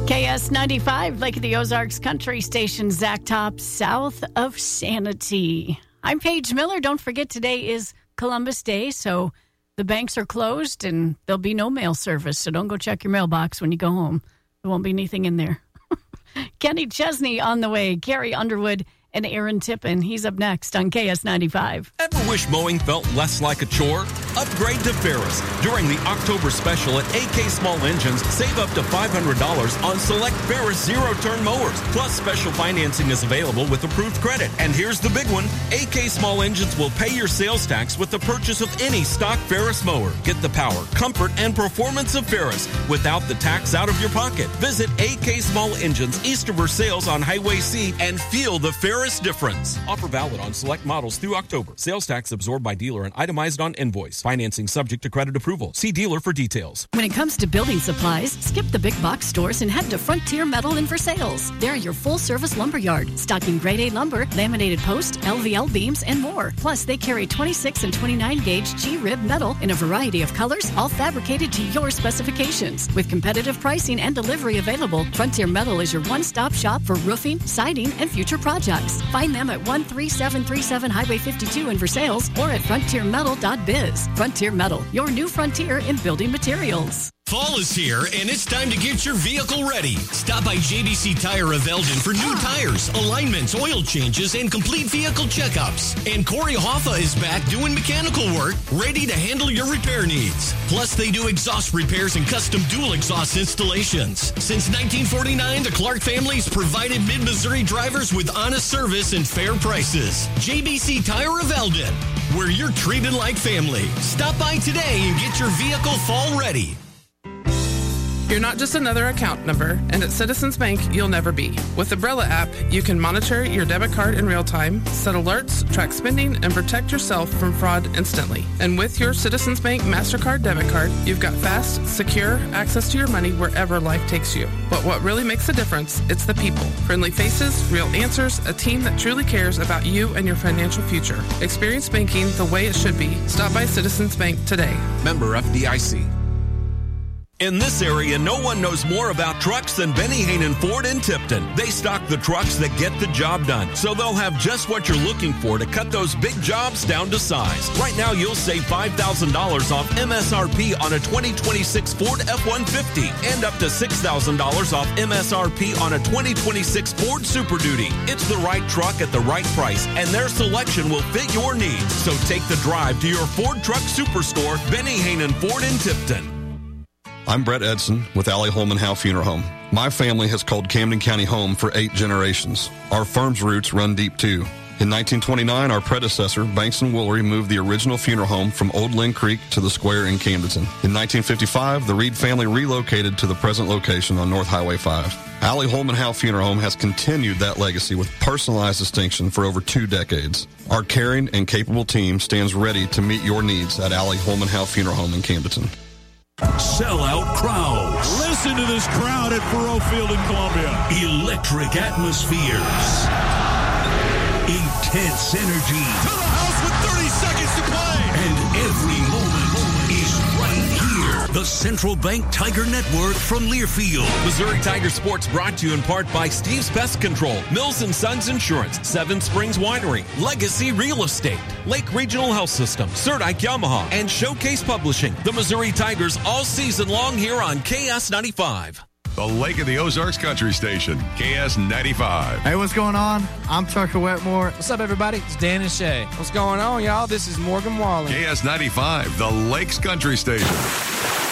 KS95, Lake of the Ozarks Country Station, Zach Top, south of Sanity. I'm Paige Miller. Don't forget today is Columbus Day, so the banks are closed and there'll be no mail service. So don't go check your mailbox when you go home. There won't be anything in there. Kenny Chesney on the way. Carrie Underwood and Aaron Tippin. He's up next on KS95. Ever wish mowing felt less like a chore? Upgrade to Ferris. During the October special at AK Small Engines, save up to $500 on select Ferris zero-turn mowers. Plus, special financing is available with approved credit. And here's the big one. AK Small Engines will pay your sales tax with the purchase of any stock Ferris mower. Get the power, comfort, and performance of Ferris without the tax out of your pocket. Visit AK Small Engines, East of Versailles on Highway C, and feel the Ferris difference. Offer valid on select models through October. Sales tax absorbed by dealer and itemized on invoice. Financing subject to credit approval. See dealer for details. When it comes to building supplies, skip the big box stores and head to Frontier Metal in Versailles. They're your full-service lumber yard, stocking grade A lumber, laminated post, LVL beams, and more. Plus, they carry 26 and 29 gauge G-rib metal in a variety of colors, all fabricated to your specifications. With competitive pricing and delivery available, Frontier Metal is your one-stop shop for roofing, siding, and future projects. Find them at 13737 Highway 52 in Versailles or at frontiermetal.biz. Frontier Metal, your new frontier in building materials. Fall is here, and it's time to get your vehicle ready. Stop by JBC Tire of Eldon for new tires, alignments, oil changes, and complete vehicle checkups. And Corey Hoffa is back doing mechanical work, ready to handle your repair needs. Plus, they do exhaust repairs and custom dual exhaust installations. Since 1949, the Clark family's provided Mid-Missouri drivers with honest service and fair prices. JBC Tire of Eldon, where you're treated like family. Stop by today and get your vehicle fall ready. You're not just another account number, and at Citizens Bank, you'll never be. With the Brella app, you can monitor your debit card in real time, set alerts, track spending, and protect yourself from fraud instantly. And with your Citizens Bank MasterCard debit card, you've got fast, secure access to your money wherever life takes you. But what really makes a difference, it's the people. Friendly faces, real answers, a team that truly cares about you and your financial future. Experience banking the way it should be. Stop by Citizens Bank today. Member FDIC. In this area, no one knows more about trucks than Benny Hanen Ford in Tipton. They stock the trucks that get the job done, so they'll have just what you're looking for to cut those big jobs down to size. Right now, you'll save $5,000 off MSRP on a 2026 Ford F-150 and up to $6,000 off MSRP on a 2026 Ford Super Duty. It's the right truck at the right price, and their selection will fit your needs. So take the drive to your Ford Truck Superstore, Benny Hanen Ford in Tipton. I'm Brett Edson with Allie Holman Howe Funeral Home. My family has called Camden County home for 8 generations. Our firm's roots run deep, too. In 1929, our predecessor, Banks & Woolery, moved the original funeral home from Old Lynn Creek to the square in Camdenton. In 1955, the Reed family relocated to the present location on North Highway 5. Allie Holman Howe Funeral Home has continued that legacy with personalized distinction for over 2 decades. Our caring and capable team stands ready to meet your needs at Allie Holman Howe Funeral Home in Camdenton. Sellout crowds. Listen to this crowd at Faurot Field in Columbia. Electric atmospheres. Intense energy. To the house with 30 seconds to play. And every moment is right here. The Central Bank Tiger Network from Learfield. Missouri Tiger Sports brought to you in part by Steve's Pest Control, Mills & Sons Insurance, Seven Springs Winery, Legacy Real Estate, Lake Regional Health System, Serdike Yamaha, and Showcase Publishing. The Missouri Tigers all season long here on KS95. The Lake of the Ozarks Country Station, KS95. Hey, what's going on? I'm Tucker Wetmore. What's up, everybody? It's Dan and Shay. What's going on, y'all? This is Morgan Wallen. KS95, the Lakes Country Station.